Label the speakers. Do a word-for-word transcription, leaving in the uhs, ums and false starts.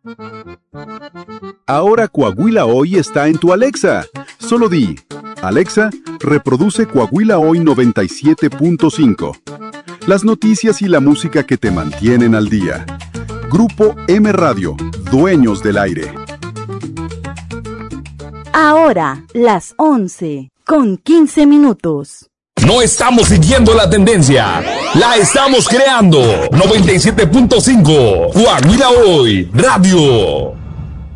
Speaker 1: Ahora Coahuila Hoy está en tu Alexa. Solo di, Alexa, reproduce Coahuila Hoy noventa y siete punto cinco. Las noticias y la música que te mantienen al día. Grupo M Radio, dueños del aire.
Speaker 2: Ahora, las once, con quince minutos.
Speaker 3: No estamos siguiendo la tendencia, la estamos creando. noventa y siete punto cinco, Coahuila Hoy, Radio.